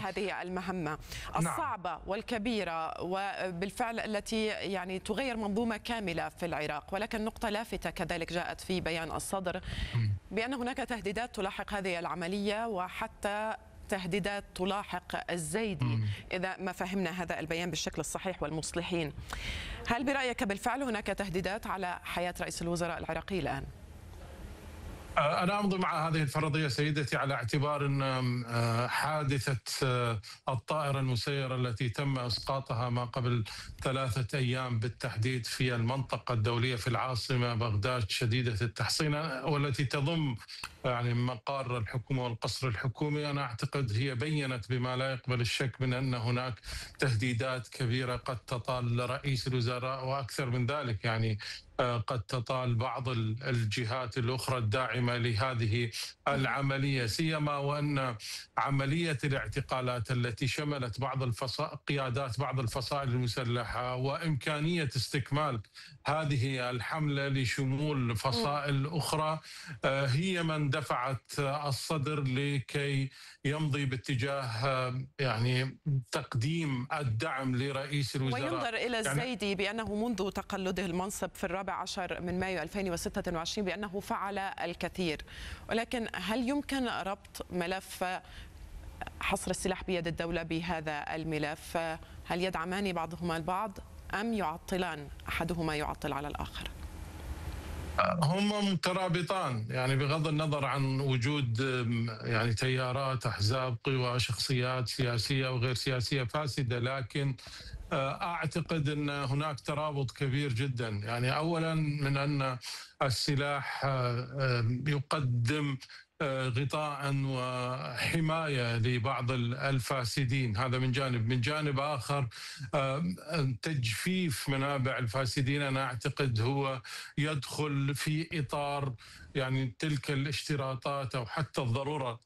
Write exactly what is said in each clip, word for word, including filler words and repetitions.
هذه المهمة الصعبة والكبيرة وبالفعل التي يعني تغير منظومة كاملة في العراق. ولكن نقطة لافتة كذلك جاءت في بيان الصدر بأن هناك تهديدات تلاحق هذه العملية، وحتى تهديدات تلاحق الزيدي إذا ما فهمنا هذا البيان بالشكل الصحيح والمصلحين. هل برأيك بالفعل هناك تهديدات على حياة رئيس الوزراء العراقي الآن؟ أنا أمضي مع هذه الفرضية سيدتي على اعتبار أن حادثة الطائرة المسيرة التي تم إسقاطها ما قبل ثلاثة أيام بالتحديد في المنطقة الدولية في العاصمة بغداد شديدة التحصين، والتي تضم يعني مقار الحكومة والقصر الحكومي، أنا أعتقد هي بيّنت بما لا يقبل الشك من أن هناك تهديدات كبيرة قد تطال رئيس الوزراء، وأكثر من ذلك يعني قد تطال بعض الجهات الأخرى الداعمة لهذه العملية، سيما وأن عملية الاعتقالات التي شملت بعض الفصائل قيادات بعض الفصائل المسلحة وإمكانية استكمال هذه الحملة لشمول فصائل أخرى هي من دفعت الصدر لكي يمضي باتجاه يعني تقديم الدعم لرئيس الوزراء. وينظر إلى الزيدي يعني بأنه منذ تقلده المنصب في الرابع عشر من مايو ألفين وستة وعشرين بأنه فعل الكثير، ولكن هل يمكن ربط ملف حصر السلاح بيد الدولة بهذا الملف؟ هل يدعمان بعضهما البعض أم يعطلان أحدهما يعطل على الآخر؟ هما مترابطان، يعني بغض النظر عن وجود يعني تيارات أحزاب قوى شخصيات سياسية وغير سياسية فاسدة، لكن أعتقد أن هناك ترابط كبير جدا. يعني أولا من أن السلاح يقدم غطاء وحماية لبعض الفاسدين، هذا من جانب. من جانب آخر تجفيف منابع الفاسدين أنا أعتقد هو يدخل في إطار يعني تلك الاشتراطات أو حتى الضرورة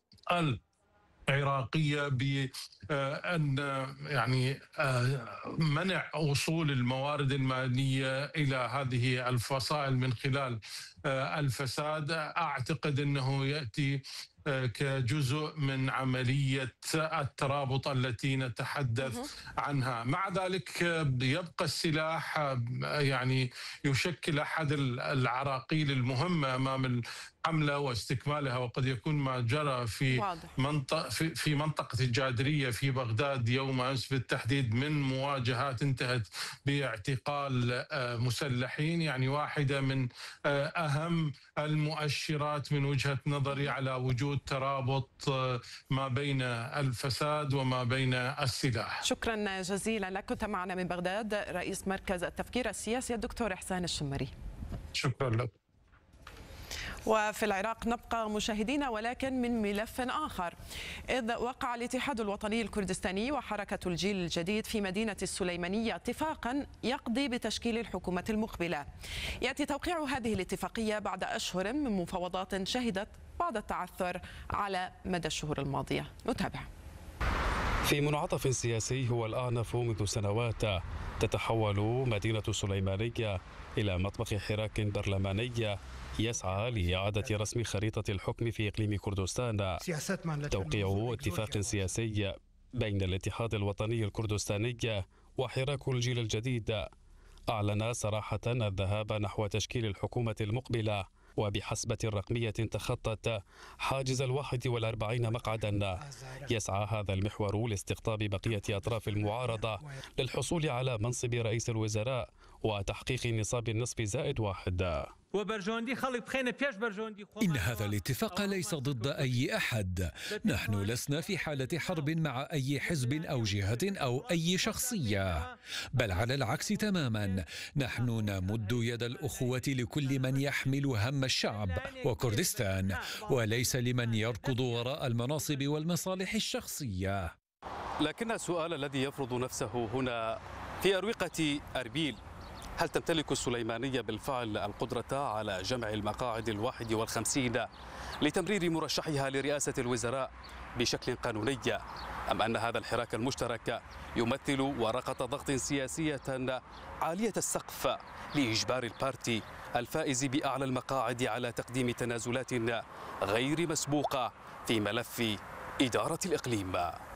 العراقية بأن يعني منع وصول الموارد المالية إلى هذه الفصائل من خلال الفساد. أعتقد أنه يأتي كجزء من عملية الترابط التي نتحدث عنها. مع ذلك يبقى السلاح يعني يشكل أحد العراقيل المهمة أمام الحملة واستكمالها، وقد يكون ما جرى في منطقة في منطقة الجادرية في بغداد يوم أمس بالتحديد من مواجهات انتهت باعتقال مسلحين، يعني واحدة من أهم المؤشرات من وجهة نظري على وجود ترابط ما بين الفساد وما بين السلاح. شكرا جزيلا لك. كنت معنا من بغداد رئيس مركز التفكير السياسي الدكتور إحسان الشمري. شكرا لك. وفي العراق نبقى مشاهدينا، ولكن من ملف آخر، إذ وقع الاتحاد الوطني الكردستاني وحركة الجيل الجديد في مدينة السليمانية اتفاقا يقضي بتشكيل الحكومة المقبلة. يأتي توقيع هذه الاتفاقية بعد أشهر من مفاوضات شهدت بعض التعثر على مدى الشهور الماضية. نتابع. في منعطف سياسي هو الأعنف منذ سنوات، تتحول مدينة السليمانية إلى مطبخ حراك برلماني يسعى لإعادة رسم خريطة الحكم في إقليم كردستان. توقيع اتفاق سياسي بين الاتحاد الوطني الكردستاني وحراك الجيل الجديد أعلن صراحة الذهاب نحو تشكيل الحكومة المقبلة وبحسبة رقمية تخطت حاجز الواحد والأربعين مقعدا. يسعى هذا المحور لاستقطاب بقية أطراف المعارضة للحصول على منصب رئيس الوزراء وتحقيق نصاب النصف زائد واحد. إن هذا الاتفاق ليس ضد أي أحد، نحن لسنا في حالة حرب مع أي حزب أو جهة أو أي شخصية، بل على العكس تماما، نحن نمد يد الأخوة لكل من يحمل هم الشعب وكردستان، وليس لمن يركض وراء المناصب والمصالح الشخصية. لكن السؤال الذي يفرض نفسه هنا في أروقة أربيل، هل تمتلك السليمانية بالفعل القدرة على جمع المقاعد الواحد والخمسين لتمرير مرشحها لرئاسة الوزراء بشكل قانوني، أم أن هذا الحراك المشترك يمثل ورقة ضغط سياسية عالية السقف لإجبار البارتي الفائز بأعلى المقاعد على تقديم تنازلات غير مسبوقة في ملف إدارة الإقليم؟